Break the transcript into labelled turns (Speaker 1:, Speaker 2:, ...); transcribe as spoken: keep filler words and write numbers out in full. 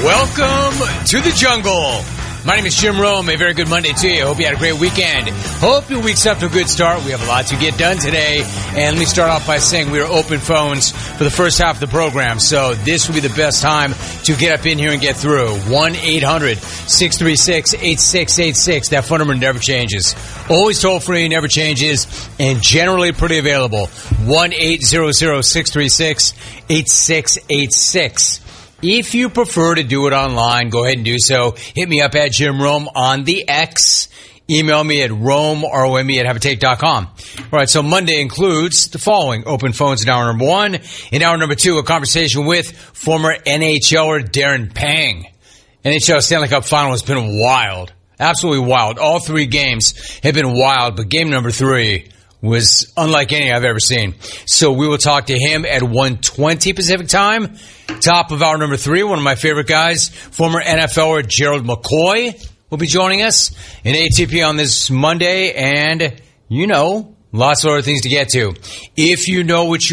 Speaker 1: Welcome to the jungle. My name is Jim Rome. A very good Monday to you. Hope you had a great weekend. Hope your week's up to a good start. We have a lot to get done today. And let me start off by saying we are open phones for the first half of the program. So this will be the best time to get up in here and get through. one eight hundred six three six eight six eight six. That phone number never changes. Always toll free, never changes, and generally pretty available. one eight hundred six three six eight six eight six. If you prefer to do it online, go ahead and do so. Hit me up at Jim Rome on the X. Email me at Rome, R O M E, at have a take dot com. All right, so Monday includes the following. Open phones in hour number one. In hour number two, a conversation with former N H L er Darren Pang. N H L Stanley Cup Final has been wild. Absolutely wild. All three games have been wild, but game number three was unlike any I've ever seen. So we will talk to him at one twenty Pacific time. Top of hour number three, one of my favorite guys, former N F L er Gerald McCoy will be joining us in A T P on this Monday. And, you know, lots of other things to get to. If you know what you